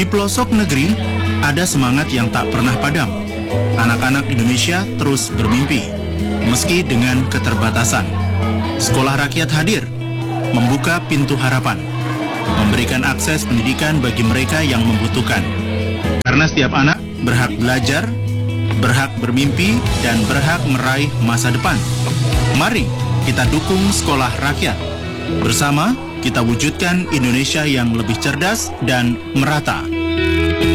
Di pelosok negeri, ada semangat yang tak pernah padam. Anak-anak Indonesia terus bermimpi, meski dengan keterbatasan. Sekolah rakyat hadir, membuka pintu harapan, memberikan akses pendidikan bagi mereka yang membutuhkan. Karena setiap anak berhak belajar, berhak bermimpi, dan berhak meraih masa depan. Mari kita dukung sekolah rakyat. Bersama, kita wujudkan Indonesia yang lebih cerdas dan merata.